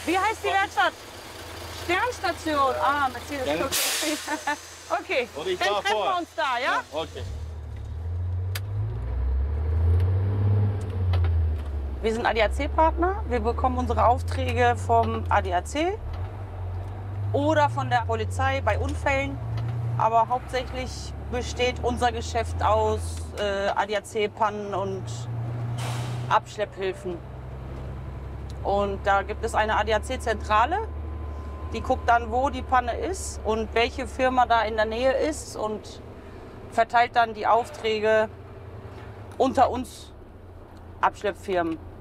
Wie heißt die Werkstatt? Sternstation. Ah, Mercedes. Okay, Und ich dann fahr treffen vor. wir uns da, ja? Okay. Wir sind ADAC-Partner. Wir bekommen unsere Aufträge vom ADAC oder von der Polizei bei Unfällen. Aber hauptsächlich besteht unser Geschäft aus ADAC-Pannen und Abschlepphilfen. Und da gibt es eine ADAC-Zentrale, die guckt dann, wo die Panne ist und welche Firma da in der Nähe ist und verteilt dann die Aufträge unter uns Abschleppfirmen.